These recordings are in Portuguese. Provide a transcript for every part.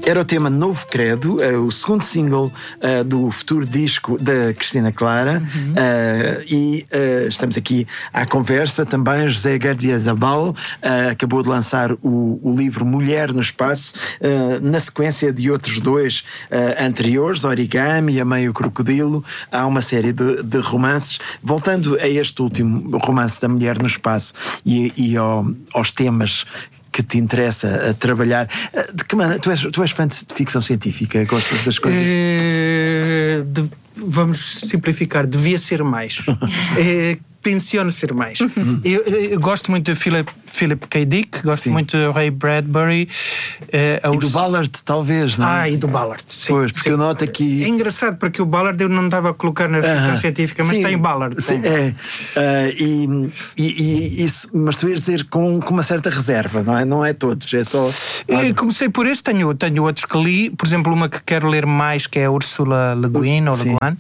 Era o tema Novo Credo, o segundo single do futuro disco da Cristina Clara. E estamos aqui à conversa também. José Gardiazabal acabou de lançar o livro Mulher no Espaço, na sequência de outros dois anteriores, Origami e A Meio Crocodilo. Há uma série de romances. Voltando a este último romance da Mulher no Espaço e aos temas que te interessa a trabalhar, de que maneira? Tu és fã de ficção científica? Gostas das coisas? Vamos simplificar, devia ser mais. Tenciono ser mais. Eu gosto muito de Philip K. Dick, gosto muito de Ray Bradbury. E do Ballard, talvez, não é? E do Ballard, sim. Pois, porque eu noto aqui... É engraçado, porque o Ballard eu não estava a colocar na ficção científica, mas tem Ballard. Sim, isso, mas tu ias dizer com uma certa reserva, não é? Não é todos, é só... Comecei por esse, tenho outros que li, por exemplo, uma que quero ler mais, que é a Ursula Le Guin, ou Le Guin.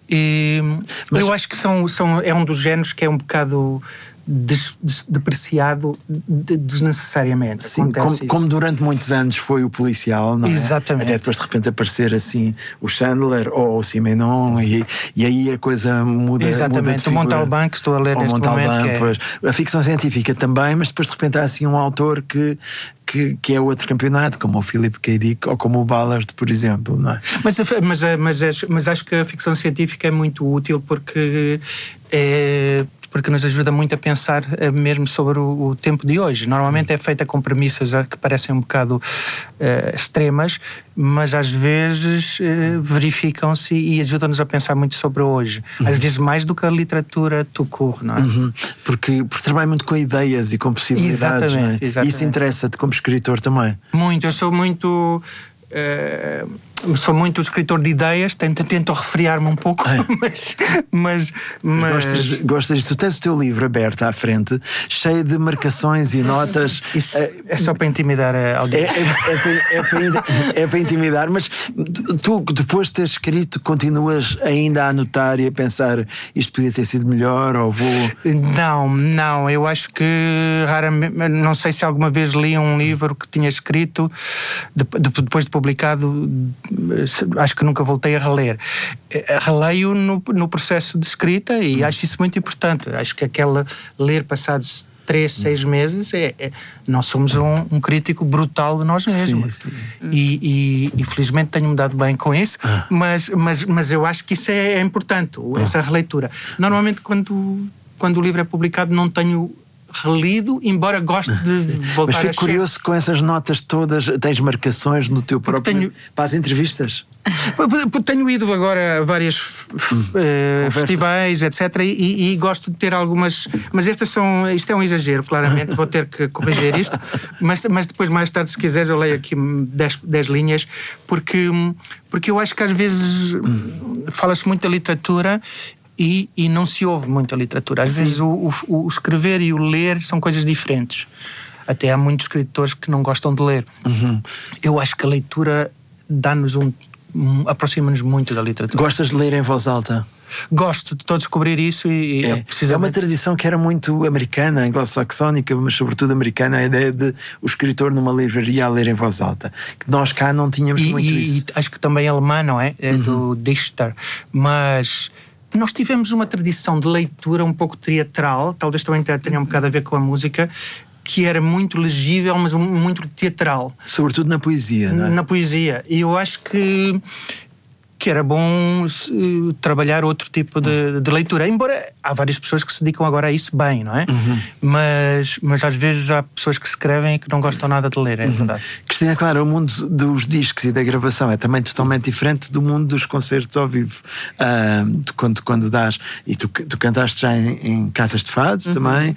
Mas eu acho que é um dos géneros que é um bocado depreciado desnecessariamente. Sim, como durante muitos anos foi o policial, não é? Exatamente. Até depois de repente aparecer assim o Chandler ou o Simenon e aí a coisa muda. Exatamente, o Montalbán que estou a ler neste momento. Pois. A ficção científica também, mas depois de repente há assim um autor que é outro campeonato, como o Philip K. Dick ou como o Ballard, por exemplo, não é? Mas acho que a ficção científica é muito útil porque nos ajuda muito a pensar mesmo sobre o tempo de hoje. Normalmente é feita com premissas que parecem um bocado extremas, mas às vezes verificam-se e ajudam-nos a pensar muito sobre hoje. Às vezes mais do que a literatura tout court, não é? Porque trabalha muito com ideias e com possibilidades. Exatamente, não é? E isso interessa-te como escritor também? Muito, eu sou muito... sou muito escritor de ideias, tento refriar-me um pouco, mas... Gostas disso? Tu tens o teu livro aberto à frente, cheio de marcações e notas. Isso é só para intimidar a audiência. É para intimidar, mas tu, depois de teres escrito, continuas ainda a anotar e a pensar isto podia ter sido melhor, ou vou... Não, eu acho que raramente, não sei se alguma vez li um livro que tinha escrito, depois de publicado, acho que nunca voltei a reler. Releio no processo de escrita e acho isso muito importante. Acho que ler passados 3, 6 meses nós somos um crítico brutal de nós mesmos. Sim. E felizmente tenho-me dado bem com isso, mas eu acho que isso é importante, essa releitura. Normalmente quando o livro é publicado não tenho relido, embora goste de voltar a... Mas fico curioso com essas notas todas. Tens marcações no teu próprio... Para as entrevistas? Tenho ido agora a vários festivais, etc. E gosto de ter algumas... Mas isto é um exagero, claramente. Vou ter que corrigir isto. Mas depois, mais tarde, se quiseres, eu leio aqui 10 linhas, porque eu acho que às vezes fala-se muito da literatura e não se ouve muito a literatura. Às vezes o escrever e o ler são coisas diferentes. Até há muitos escritores que não gostam de ler. Eu acho que a leitura dá-nos aproxima-nos muito da literatura. Gostas de ler em voz alta? Gosto, estou a descobrir isso é uma tradição que era muito americana, anglo-saxónica, mas sobretudo americana, a ideia de o escritor numa livraria a ler em voz alta, que nós cá não tínhamos muito isso. E acho que também alemã, não é? É do Dichter, mas... Nós tivemos uma tradição de leitura um pouco teatral, talvez também tenha um bocado a ver com a música, que era muito legível, mas muito teatral. Sobretudo na poesia, não é? Na poesia. E eu acho que era bom trabalhar outro tipo de leitura. Embora há várias pessoas que se dedicam agora a isso bem, não é? Mas às vezes há pessoas que escrevem e que não gostam nada de ler, é verdade. Cristina, claro, o mundo dos discos e da gravação é também totalmente diferente do mundo dos concertos ao vivo. Quando dás... E tu cantaste já em casas de fados também.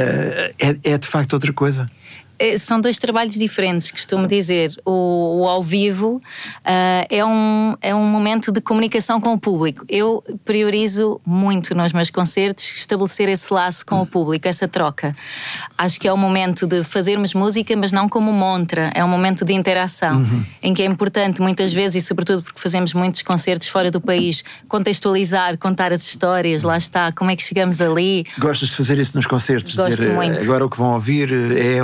É de facto outra coisa. São dois trabalhos diferentes, costumo dizer. O ao vivo é um momento de comunicação com o público. Eu priorizo muito nos meus concertos estabelecer esse laço com o público, essa troca. Acho que é um momento de fazermos música, mas não como montra. É um momento de interação, em que é importante muitas vezes, e sobretudo porque fazemos muitos concertos fora do país, contextualizar, contar as histórias, lá está, como é que chegamos ali. Gostas de fazer isso nos concertos? Gosto muito. Agora o que vão ouvir é uma história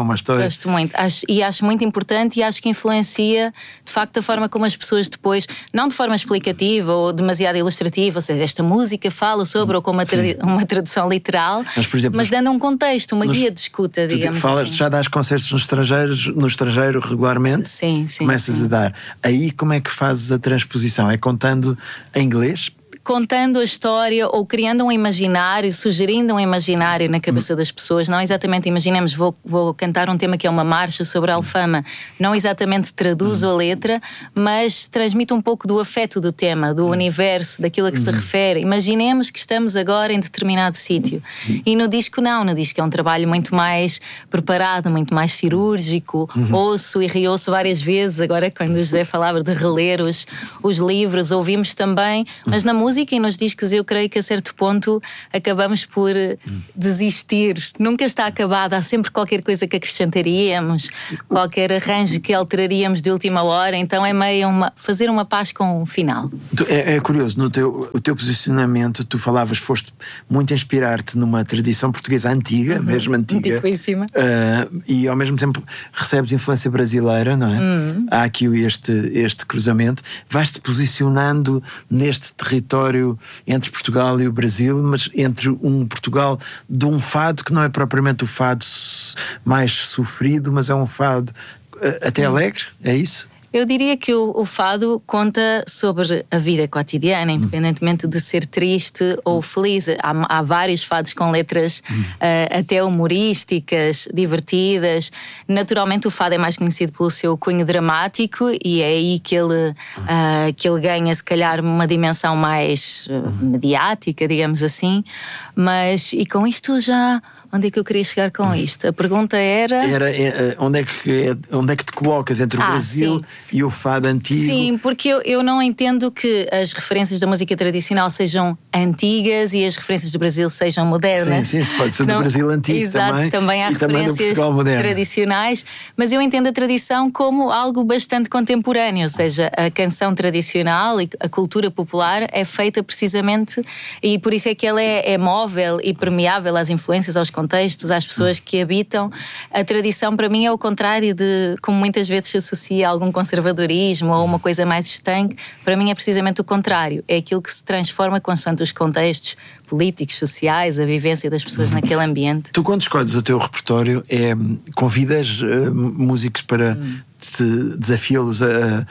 gosto muito. Acho muito importante e acho que influencia, de facto, a forma como as pessoas depois, não de forma explicativa ou demasiado ilustrativa, ou seja, esta música fala sobre, ou com uma tradução literal, mas, por exemplo, dando um contexto, uma guia de escuta, digamos assim. Já dás concertos no estrangeiro regularmente? Sim. Começas a dar. Aí como é que fazes a transposição? É contando em inglês? Contando a história ou criando um imaginário, sugerindo um imaginário na cabeça das pessoas. Não exatamente, imaginemos, vou cantar um tema que é uma marcha sobre a Alfama. Não exatamente traduzo a letra, mas transmito um pouco do afeto do tema, do universo, daquilo a que se refere. Imaginemos que estamos agora em determinado sítio. E no disco não, no disco é um trabalho muito mais preparado, muito mais cirúrgico. Ouço e reouço várias vezes. Agora, quando o José falava de reler os livros, ouvimos também, mas na música e nos discos eu creio que a certo ponto acabamos por desistir. Nunca está acabado, há sempre qualquer coisa que acrescentaríamos, qualquer arranjo que alteraríamos de última hora, então é meio fazer uma paz com o final. É curioso, o teu posicionamento, tu foste muito a inspirar-te numa tradição portuguesa antiga, mesmo antiga, antiquíssima, e ao mesmo tempo recebes influência brasileira, não é? Há aqui este cruzamento, vais-te posicionando neste território entre Portugal e o Brasil, mas entre um Portugal de um fado que não é propriamente o fado mais sofrido, mas é um fado até alegre, é isso? Eu diria que o fado conta sobre a vida cotidiana, independentemente de ser triste ou feliz. Há vários fados com letras até humorísticas, divertidas. Naturalmente o fado é mais conhecido pelo seu cunho dramático e é aí que ele ganha, se calhar, uma dimensão mais mediática, digamos assim. Mas, e com isto já... Onde é que eu queria chegar com isto? A pergunta era onde é que te colocas entre o Brasil e o fado antigo? Sim, porque eu não entendo que as referências da música tradicional sejam antigas e as referências do Brasil sejam modernas. Sim, pode ser do Brasil antigo. Exato, também há referências tradicionais, mas eu entendo a tradição como algo bastante contemporâneo, ou seja, a canção tradicional e a cultura popular é feita precisamente, e por isso é que ela é móvel e permeável às influências, aos contextos, às pessoas que habitam. A tradição para mim é o contrário de como muitas vezes se associa a algum conservadorismo ou uma coisa mais estanque. Para mim é precisamente o contrário, é aquilo que se transforma consoante os contextos políticos, sociais, a vivência das pessoas naquele ambiente. Tu, quando escolhes o teu repertório, convidas músicos para desafiá-los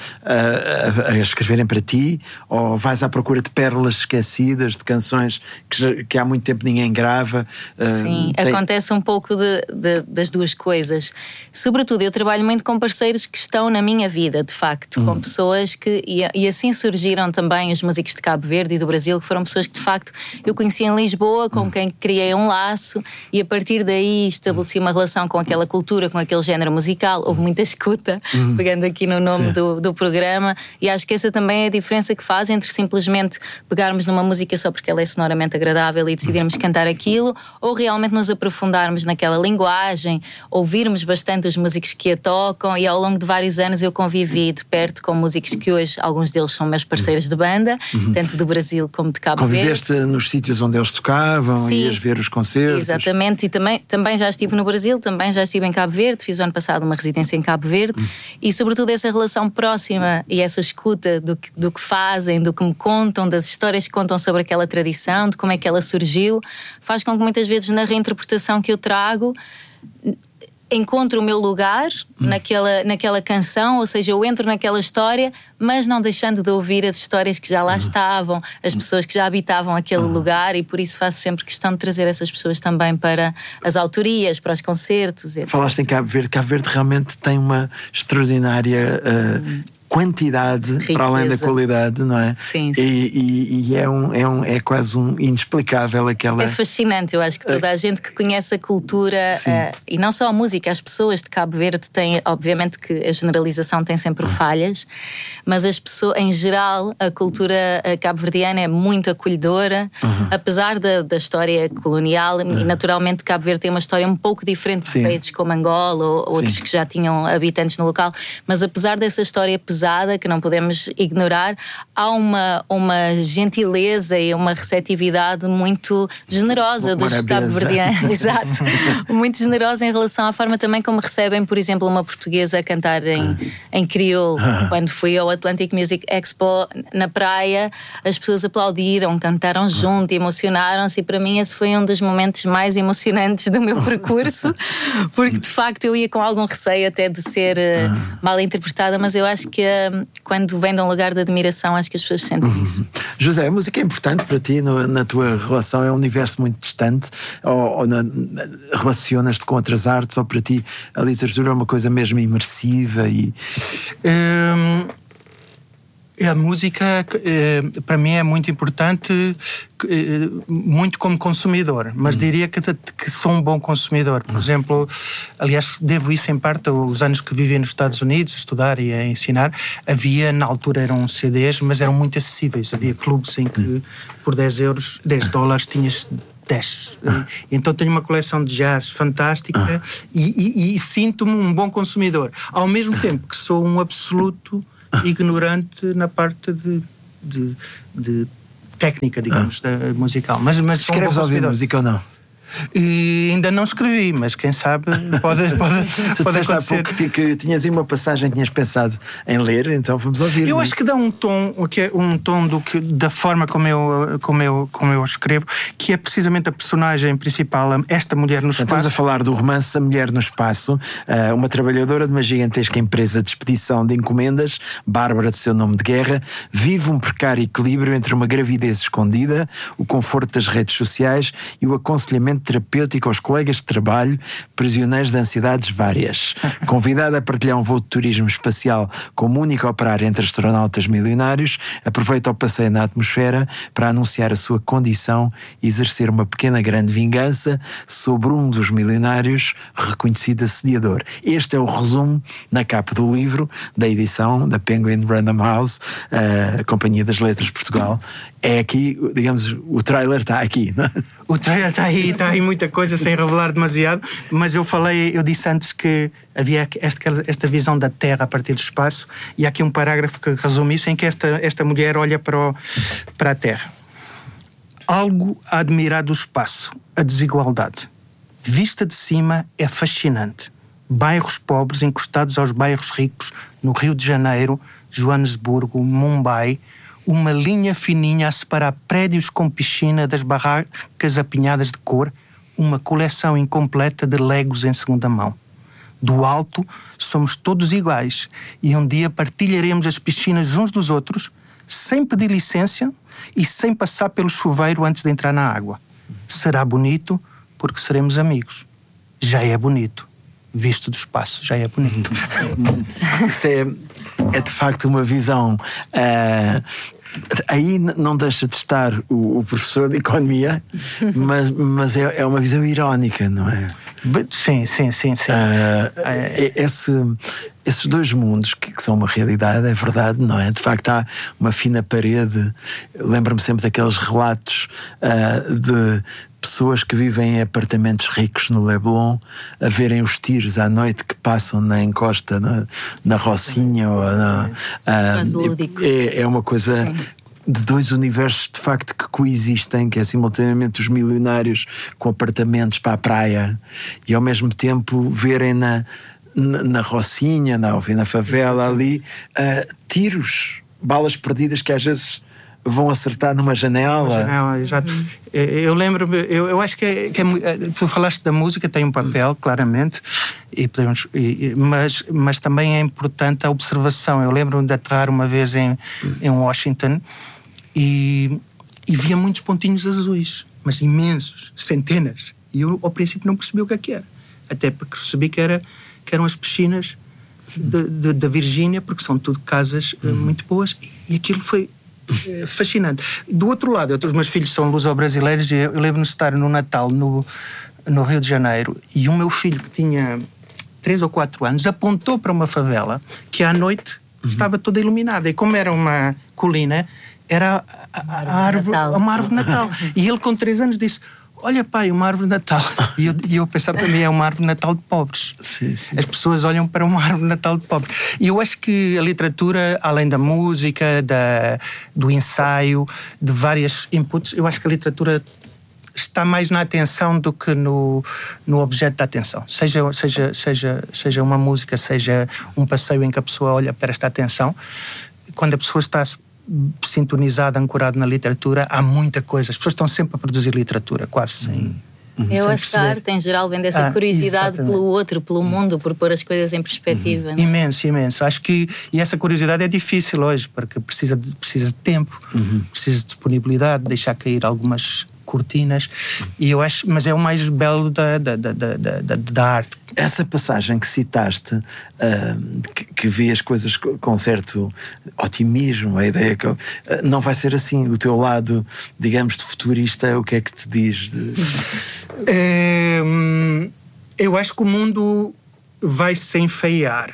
a escreverem para ti, ou vais à procura de pérolas esquecidas, de canções que há muito tempo ninguém grava? Sim, acontece um pouco das duas coisas. Sobretudo, eu trabalho muito com parceiros que estão na minha vida, de facto, com pessoas que... E assim surgiram também os músicos de Cabo Verde e do Brasil, que foram pessoas que, de facto, eu conheci em Lisboa, com quem criei um laço, e a partir daí estabeleci uma relação com aquela cultura, com aquele género musical. Houve muita escuta, pegando aqui no nome do programa, e acho que essa também é a diferença que faz entre simplesmente pegarmos numa música só porque ela é sonoramente agradável e decidirmos cantar aquilo, ou realmente nos aprofundarmos naquela linguagem, ouvirmos bastante os músicos que a tocam. E ao longo de vários anos eu convivi de perto com músicos que hoje, alguns deles são meus parceiros de banda, tanto do Brasil como de Cabo Verde. Conviveste nos sítios onde eles tocavam, ias ver os concertos? Exatamente, e também já estive no Brasil, também já estive em Cabo Verde, fiz o ano passado uma residência em Cabo Verde. E sobretudo essa relação próxima e essa escuta do que fazem, do que me contam, das histórias que contam sobre aquela tradição, de como é que ela surgiu, faz com que muitas vezes na reinterpretação que eu trago encontro o meu lugar naquela canção, ou seja, eu entro naquela história, mas não deixando de ouvir as histórias que já lá estavam, as pessoas que já habitavam aquele lugar, e por isso faço sempre questão de trazer essas pessoas também para as autorias, para os concertos, etc. Falaste em Cabo Verde realmente tem uma extraordinária quantidade, riqueza, para além da qualidade, não é? Sim. E é quase inexplicável aquela... É fascinante, eu acho que toda a gente que conhece a cultura, e não só a música, as pessoas de Cabo Verde têm, obviamente que a generalização tem sempre falhas, mas as pessoas, em geral, a cultura cabo-verdiana é muito acolhedora, apesar da história colonial, e naturalmente Cabo Verde tem uma história um pouco diferente de países como Angola ou outros que já tinham habitantes no local, mas apesar dessa história pesada pesada que não podemos ignorar, há uma gentileza e uma receptividade muito generosa dos cabo-verdianos. Exato. Muito generosa em relação à forma também como recebem, por exemplo, uma portuguesa a cantar em crioulo. Quando fui ao Atlantic Music Expo na praia, as pessoas aplaudiram, cantaram junto, emocionaram-se, e para mim esse foi um dos momentos mais emocionantes do meu percurso, porque de facto eu ia com algum receio até de ser mal interpretada, mas eu acho que quando vem de um lugar de admiração, acho que as pessoas sentem isso. José, a música é importante para ti na tua relação? É um universo muito distante? Ou relacionas-te com outras artes? Ou para ti a literatura é uma coisa mesmo imersiva? A música para mim é muito importante, muito como consumidor, mas diria que sou um bom consumidor. Por exemplo, aliás, devo isso em parte aos anos que vivi nos Estados Unidos, estudar e a ensinar. Havia, na altura eram CDs, mas eram muito acessíveis. Havia clubes em que por $10 tinhas 10. Então tenho uma coleção de jazz fantástica e sinto-me um bom consumidor. Ao mesmo tempo que sou um absoluto ignorante na parte de técnica, digamos, musical. Mas escreves a ouvir música ou não? E ainda não escrevi, mas quem sabe pode tu disseste acontecer. Há pouco que tinhas aí uma passagem, tinhas pensado em ler, então vamos ouvir. Eu acho que dá um tom da forma como eu escrevo, que é precisamente a personagem principal, esta mulher no espaço. Estamos a falar do romance A Mulher no Espaço. Uma trabalhadora de uma gigantesca empresa de expedição de encomendas, Bárbara de seu nome de guerra, vive um precário equilíbrio entre uma gravidez escondida, o conforto das redes sociais e o aconselhamento terapêutico aos colegas de trabalho, prisioneiros de ansiedades várias. Convidada a partilhar um voo de turismo espacial como única operária entre astronautas milionários, aproveita o passeio na atmosfera para anunciar a sua condição e exercer uma pequena grande vingança sobre um dos milionários, reconhecido assediador. Este é o resumo na capa do livro, da edição da Penguin Random House, a Companhia das Letras Portugal. É aqui, digamos, o trailer está aqui, não é? O trailer está aí muita coisa sem revelar demasiado, mas eu disse antes que havia esta visão da Terra a partir do espaço, e há aqui um parágrafo que resume isso, em que esta mulher olha para a Terra. Algo a admirar do espaço, a desigualdade. Vista de cima é fascinante. Bairros pobres encostados aos bairros ricos no Rio de Janeiro, Joanesburgo, Mumbai, uma linha fininha a separar prédios com piscina das barracas apinhadas de cor, uma coleção incompleta de legos em segunda mão. Do alto, somos todos iguais e um dia partilharemos as piscinas uns dos outros, sem pedir licença e sem passar pelo chuveiro antes de entrar na água. Será bonito porque seremos amigos. Já é bonito. Visto do espaço, já é bonito. Isso é de facto uma visão. Aí não deixa de estar o professor de economia, mas é uma visão irónica, não é? Sim. Esses dois mundos que são uma realidade, é verdade, não é? De facto há uma fina parede. Lembro-me sempre daqueles relatos de pessoas que vivem em apartamentos ricos no Leblon a verem os tiros à noite que passam na encosta, na Rocinha ou é uma coisa. Sim. De dois universos de facto que coexistem, que é simultaneamente os milionários com apartamentos para a praia e ao mesmo tempo verem na Rocinha, na favela ali, tiros, balas perdidas que às vezes vão acertar numa janela. Exato. Eu lembro-me, eu acho que tu falaste da música, tem um papel, claramente, mas também é importante a observação. Eu lembro-me de aterrar uma vez em Washington e via muitos pontinhos azuis, mas imensos, centenas. E eu, ao princípio, não percebi o que era. Até porque percebi que eram as piscinas da Virgínia, porque são tudo casas muito boas. E aquilo foi fascinante. Do outro lado, os meus filhos são luso-brasileiros e eu lembro-me de estar no Natal no Rio de Janeiro e o meu filho, que tinha 3 ou 4 anos, apontou para uma favela que à noite estava toda iluminada, e como era uma colina, era uma árvore de Natal. E ele, com 3 anos, disse: olha pai, uma árvore de Natal. E eu pensava para mim, é uma árvore de Natal de pobres. Sim, sim. As pessoas olham para uma árvore de Natal de pobres. E eu acho que a literatura, além da música, do ensaio, de vários inputs, eu acho que a literatura está mais na atenção do que no objeto da atenção. Seja uma música, seja um passeio em que a pessoa olha para esta atenção. Quando a pessoa está sintonizada, ancorada na literatura, há muita coisa. As pessoas estão sempre a produzir literatura, quase sem... Eu acho que a arte em geral vem dessa curiosidade pelo outro, pelo mundo, por pôr as coisas em perspectiva. Imenso. Acho que essa curiosidade é difícil hoje, porque precisa de tempo, precisa de disponibilidade, deixar cair algumas cortinas, e eu acho, mas é o mais belo da arte. Essa passagem que citaste, que vê as coisas com certo otimismo, a ideia que não vai ser assim. O teu lado, digamos, de futurista, o que é que te diz? Eu acho que o mundo vai se enfeiar.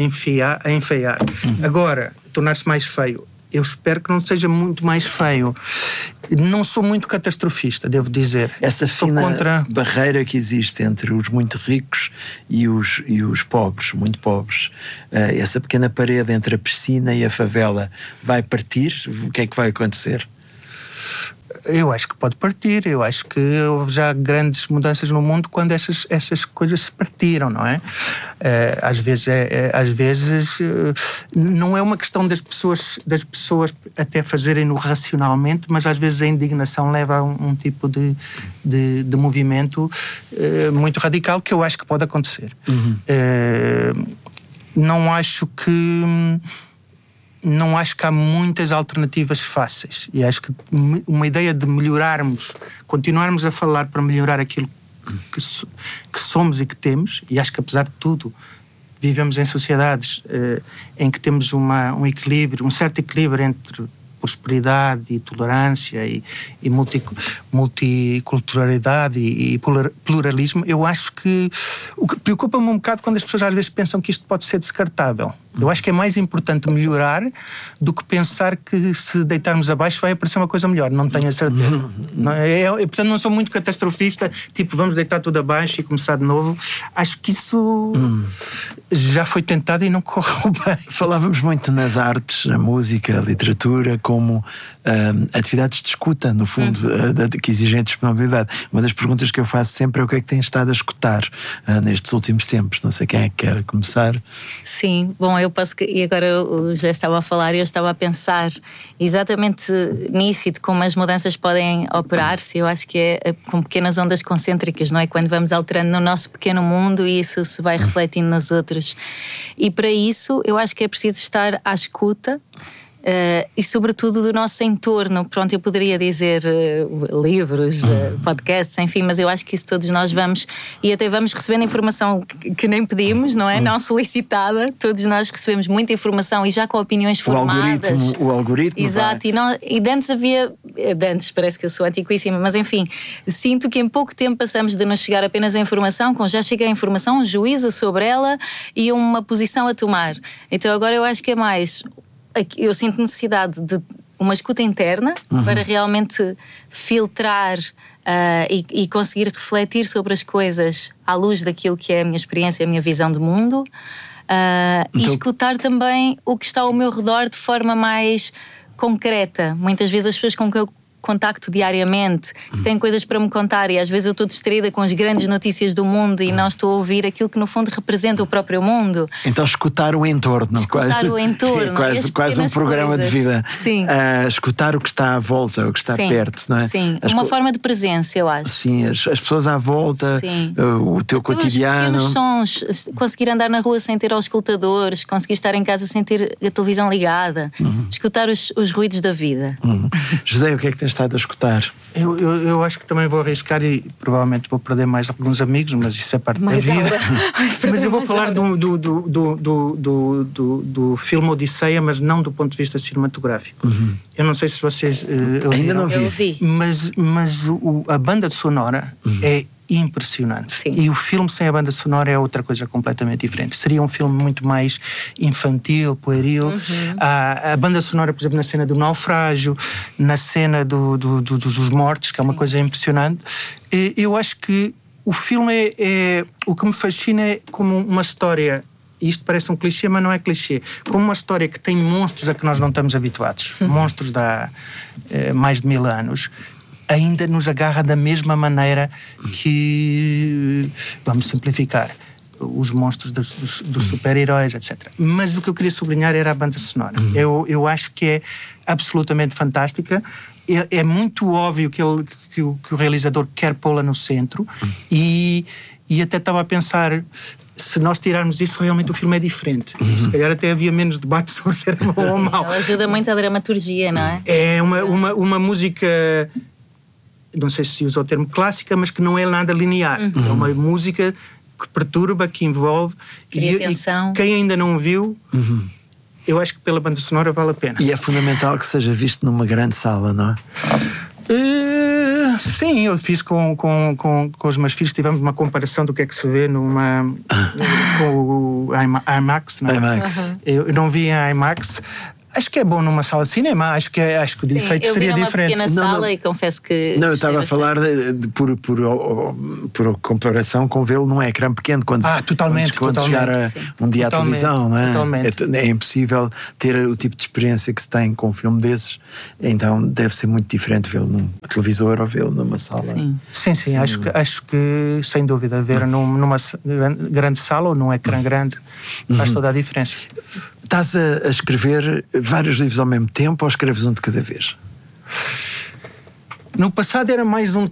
Agora, tornar-se mais feio. Eu espero que não seja muito mais feio. Não sou muito catastrofista, devo dizer. Essa fina barreira que existe entre os muito ricos e os pobres, muito pobres, essa pequena parede entre a piscina e a favela vai partir? O que é que vai acontecer? Eu acho que pode partir. Eu acho que houve já grandes mudanças no mundo quando essas coisas se partiram, não é? Às vezes não é uma questão das pessoas até fazerem-no racionalmente, mas às vezes a indignação leva a um tipo de movimento muito radical, que eu acho que pode acontecer. Não acho que há muitas alternativas fáceis, e acho que uma ideia de melhorarmos, continuarmos a falar para melhorar aquilo que somos e que temos, e acho que apesar de tudo vivemos em sociedades em que temos um equilíbrio, um certo equilíbrio entre prosperidade e tolerância e multiculturalidade e pluralismo. Eu acho que o que preocupa-me um bocado quando as pessoas às vezes pensam que isto pode ser descartável. Eu acho que é mais importante melhorar do que pensar que se deitarmos abaixo vai aparecer uma coisa melhor. Não tenho a certeza. Portanto, não sou muito catastrofista, tipo, vamos deitar tudo abaixo e começar de novo. Acho que isso já foi tentado e não correu bem. Falávamos muito nas artes, a música, a literatura, como atividades de escuta, no fundo, que exigem disponibilidade. Uma das perguntas que eu faço sempre é o que é que tem estado a escutar nestes últimos tempos. Não sei quem é que quer começar. Sim, bom, eu posso e agora o José estava a falar e eu estava a pensar exatamente nisso e de como as mudanças podem operar-se. Eu acho que é com pequenas ondas concêntricas, não é? Quando vamos alterando no nosso pequeno mundo e isso se vai refletindo nos outros. E para isso eu acho que é preciso estar à escuta. E sobretudo do nosso entorno. Pronto, eu poderia dizer livros, podcasts, enfim, mas eu acho que isso todos nós vamos, e até vamos recebendo informação que nem pedimos, não é? Não solicitada. Todos nós recebemos muita informação e já com opiniões formadas. O algoritmo. Exato, e de antes havia... De antes parece que eu sou antiquíssima, mas enfim, sinto que em pouco tempo passamos de nos chegar apenas a informação, com já chega a informação, um juízo sobre ela e uma posição a tomar. Então agora eu acho que é mais... Eu sinto necessidade de uma escuta interna para realmente filtrar e conseguir refletir sobre as coisas à luz daquilo que é a minha experiência, a minha visão de mundo, e escutar também o que está ao meu redor de forma mais concreta. Muitas vezes as pessoas com que eu contacto diariamente, que têm coisas para me contar, e às vezes eu estou distraída com as grandes notícias do mundo e não estou a ouvir aquilo que no fundo representa o próprio mundo. Então escutar o entorno. Escutar o entorno. Quase um programa coisas. De vida. Sim. Escutar o que está à volta, o que está perto, não é? Sim, uma forma de presença, eu acho. Sim, as pessoas à volta, o teu cotidiano. Os sons, conseguir andar na rua sem ter auscultadores, conseguir estar em casa sem ter a televisão ligada, escutar os ruídos da vida. José, o que é que tens estado a escutar? Eu acho que também vou arriscar e provavelmente vou perder mais alguns amigos, mas isso é parte da vida. Mas eu vou falar do filme Odisseia, mas não do ponto de vista cinematográfico. Eu não sei se vocês ainda não vi. Mas a banda sonora é impressionante. Sim. E o filme sem a banda sonora é outra coisa completamente diferente. Seria um filme muito mais infantil, pueril. A banda sonora, por exemplo, na cena do naufrágio, na cena dos mortos, que é uma coisa impressionante. Eu acho que o filme o que me fascina é como uma história. Isto parece um clichê, mas não é clichê. Como uma história que tem monstros a que nós não estamos habituados, monstros de há mais de 1000 anos, ainda nos agarra da mesma maneira que, vamos simplificar, os monstros dos super-heróis, etc. Mas o que eu queria sublinhar era a banda sonora. Eu acho que é absolutamente fantástica. É muito óbvio que o realizador quer pô-la no centro e até estava a pensar, se nós tirarmos isso, realmente o filme é diferente. Se calhar até havia menos debate sobre se era bom ou mau. Ela ajuda muito a dramaturgia, não é? É uma música, não sei se usa o termo clássica, mas que não é nada linear. É uma música que perturba, que envolve. Cria tensão. E quem ainda não viu, eu acho que pela banda sonora vale a pena. E é fundamental que seja visto numa grande sala, não é? Sim, eu fiz com os meus filhos, tivemos uma comparação do que é que se vê com o IMAX. Não é? IMAX. Eu não vi em IMAX. Acho que é bom numa sala de cinema, acho que o efeito seria diferente. Eu vi numa pequena sala e confesso que... Não, eu estava a falar por comparação com vê-lo num ecrã pequeno, quando chegar a um dia à televisão, não é? Totalmente. É impossível ter o tipo de experiência que se tem com um filme desses, então deve ser muito diferente vê-lo num televisor ou vê-lo numa sala. Sim. Acho que sem dúvida, ver numa grande sala ou num ecrã grande faz toda a diferença. Estás a escrever vários livros ao mesmo tempo ou escreves um de cada vez? No passado era mais um